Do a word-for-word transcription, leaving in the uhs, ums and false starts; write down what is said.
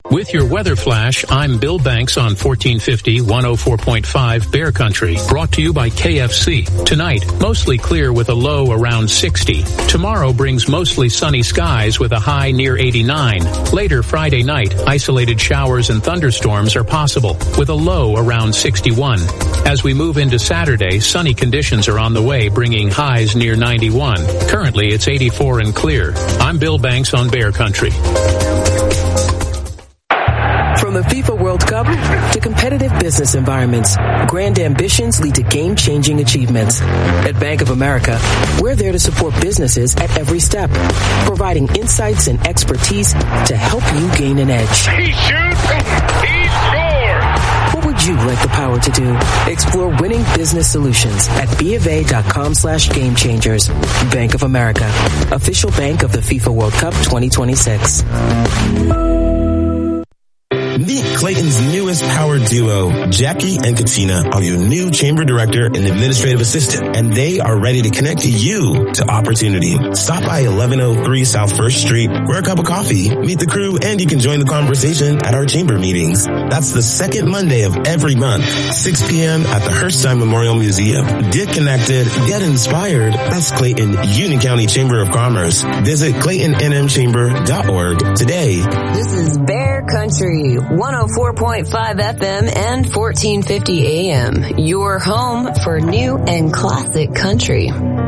With your weather flash, I'm Bill Banks on fourteen fifty, one oh four point five Bear Country, brought to you by K F C. Tonight, mostly clear with a low around sixty. Tomorrow brings mostly sunny skies with a high near eighty-nine. Later Friday night, isolated showers and thunderstorms are possible with a low around sixty-one. As we move into Saturday, sunny conditions are on the way, bringing highs near ninety-one. Currently, it's eighty-four and clear. I'm Bill Banks on Bear Country. From the FIFA World Cup to competitive business environments, grand ambitions lead to game-changing achievements. At Bank of America, we're there to support businesses at every step, providing insights and expertise to help you gain an edge. He shoots, he scores! What would you like the power to do? Explore winning business solutions at BofA.com slash game changers. Bank of America, official bank of the FIFA World Cup twenty twenty-six. Meet Clayton's newest power duo, Jackie and Katina, are your new chamber director and administrative assistant, and they are ready to connect you to opportunity. Stop by eleven oh three South First Street, grab a cup of coffee, meet the crew, and you can join the conversation at our chamber meetings. That's the second Monday of every month, six p.m. at the Herstein Memorial Museum. Get connected, get inspired. That's Clayton Union County Chamber of Commerce. Visit clayton n m chamber dot org today. This is Bear Country, one oh four point five F M and fourteen fifty A M, your home for new and classic country.